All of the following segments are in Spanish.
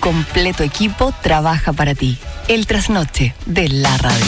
completo equipo trabaja para ti. El trasnoche de la radio.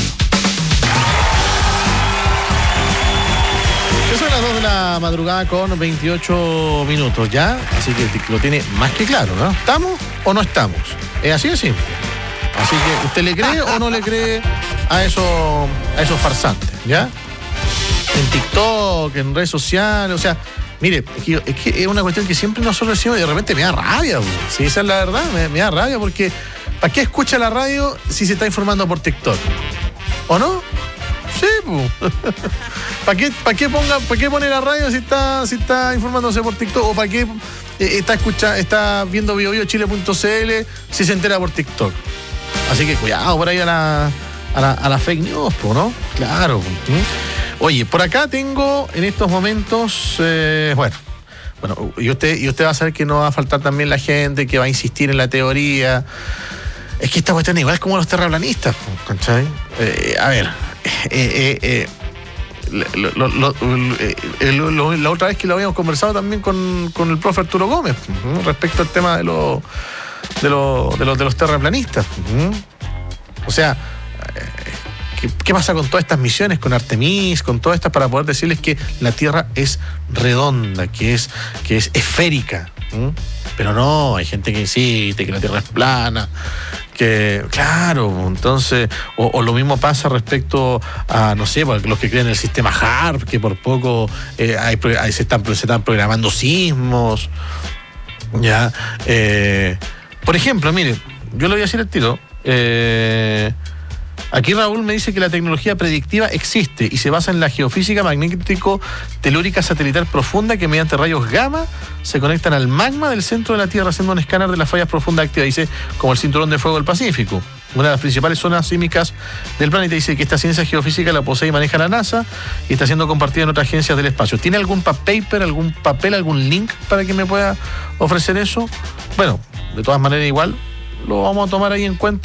Son las 2 de la madrugada con 28 minutos ya, así que lo tiene más que claro, ¿no? ¿Estamos o no estamos? Es así de simple. Así que, ¿usted le cree o no le cree a esos farsantes, ya? En TikTok, en redes sociales, o sea, mire, es que es una cuestión que siempre nosotros decimos y de repente me da rabia, si esa es la verdad, me da rabia porque ¿para qué escucha la radio si se está informando por TikTok? ¿O no? Sí, pues. ¿Para qué pone la radio si está informándose por TikTok? ¿O para qué está viendo BioBioChile.cl si se entera por TikTok? Así que cuidado por ahí a la fake news, ¿no? Claro. Oye, por acá tengo en estos momentos, bueno, y usted va a saber que no va a faltar también la gente que va a insistir en la teoría. Es que esta cuestión es igual como los terraplanistas, ¿cachai? A ver, la otra vez que lo habíamos conversado también con el profe Arturo Gómez, respecto al tema de los terraplanistas. O sea, ¿qué pasa con todas estas misiones, con Artemis, con todas estas, para poder decirles que la Tierra es redonda, que es esférica? Pero no, hay gente que insiste que la Tierra es plana, que, claro, entonces, o lo mismo pasa respecto a, no sé, los que creen en el sistema HAARP, que por poco se están programando sismos, ya. Por ejemplo, mire, yo le voy a decir el tiro, aquí Raúl me dice que la tecnología predictiva existe y se basa en la geofísica magnético-telúrica satelital profunda que mediante rayos gamma se conectan al magma del centro de la Tierra haciendo un escáner de las fallas profundas activas, dice, como el cinturón de fuego del Pacífico. Una de las principales zonas sísmicas del planeta, dice que esta ciencia geofísica la posee y maneja la NASA y está siendo compartida en otras agencias del espacio. ¿Tiene algún paper, algún papel, algún link para que me pueda ofrecer eso? Bueno, de todas maneras igual lo vamos a tomar ahí en cuenta.